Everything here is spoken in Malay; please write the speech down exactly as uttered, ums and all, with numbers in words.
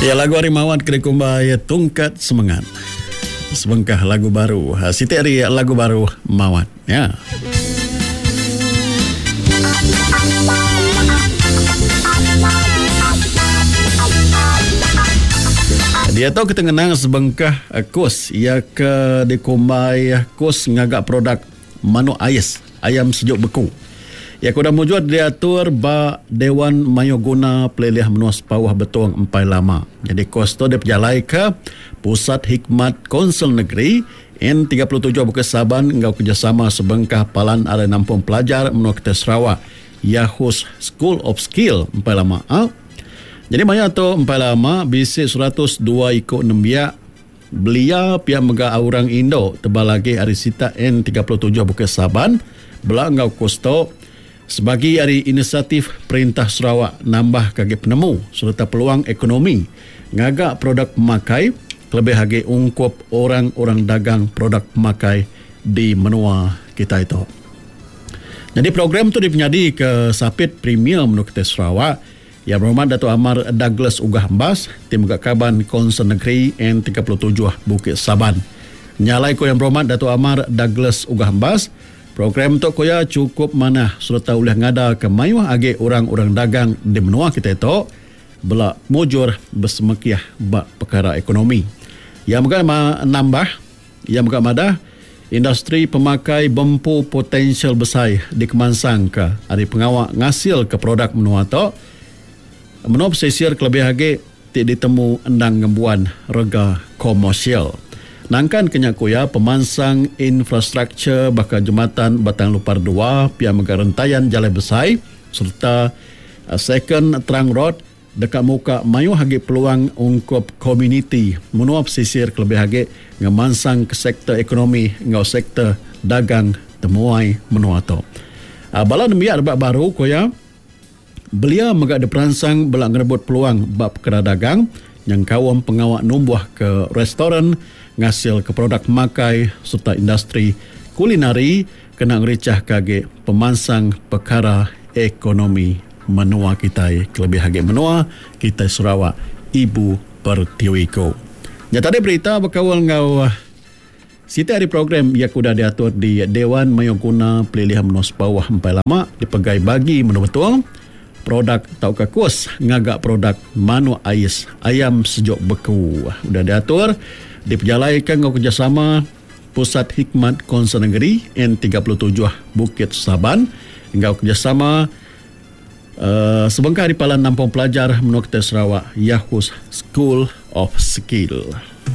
Ya, lagu Harimawan Krikumbaya Tungkat Semangat. Sebengkah lagu baru. Siti hari lagu baru Mawat. Ya. Dia tahu kita kenang sebengkah kos ia ke dikumbai kos ngagak produk manu ais ayam sejuk beku. Ya kuda mujud diatur ba Dewan Mayoguna Pelilih Menuas Pawah Betong Empai Lama. Jadi kos tu dia berjalai ke Pusat Hikmat Konsel Negeri N tiga puluh tujuh Bukit Saban ngau kerjasama sebengkah palan ada nampung pelajar menua kita Sarawak Yahus School of Skill Empai Lama. Ha? Jadi maya tu Empai Lama bisi seratus dua ikut enam biak belia pihak mega orang Indo tebal lagi hari sita N tiga puluh tujuh Bukit Saban belah ngau kosto sebagai hari inisiatif Perintah Sarawak nambah kaki penemu serta peluang ekonomi ngagak produk pemakai lebih lagi ungkup orang-orang dagang produk pemakai di menua kita itu. Jadi program tu dipenyadi ke Sapit Premier menua kita Sarawak yang berhormat Datuk Amar Douglas Ugah Mbas Tim Kaban Konsel Negeri N tiga puluh tujuh Bukit Saban. Nyalai ko yang berhormat Datuk Amar Douglas Ugah Mbas, program tu koya cukup mana serta oleh ngada ke mayuh age orang-orang dagang di menua kita itu belak mujur bersemekiah bak perkara ekonomi. Yang bukan nambah, yang bukan madah industri pemakai bempu potensial besar di kemansang ke hari pengawak ngasil ke produk menua tu menua pesisir kelebih lagi tidak ditemu endang ngembuan rega komersial. Nangkan kenyakuya pemansang infrastruktur bakal jembatan Batang Lupar dua pihak megarentayan jalan besar serta uh, second terang road dekat muka mayu hagi peluang ungkup komuniti menua pesisir kelebih lagi ngemansang ke sektor ekonomi ngau sektor dagang temuai menua tu. Uh, bala nembiak rebak baru koya belia megak diperansang belak ngerebut peluang bab perkara dagang yang kawam pengawak numbuh ke restoran ngasil ke produk makai serta industri kulinari kena ngericah kage pemansang perkara ekonomi menua kita kelebih hagi menua kita Sarawak Ibu Pertiwiko. Ya tadi berita berkawal ngau siti hari program ia kuda diatur di Dewan Mayoguna Pelilihan Menuas Pawah Empai Lama dipegai bagi menua betul produk tau kakus ngagak produk manu ais ayam sejuk beku udah diatur diperjalaikan ngau kerjasama Pusat Hikmat Konsel Negeri N tiga puluh tujuh Bukit Saban ngau kerjasama uh, sebengkah di palan nampung pelajar menua kita Sarawak Yahus School of Skill.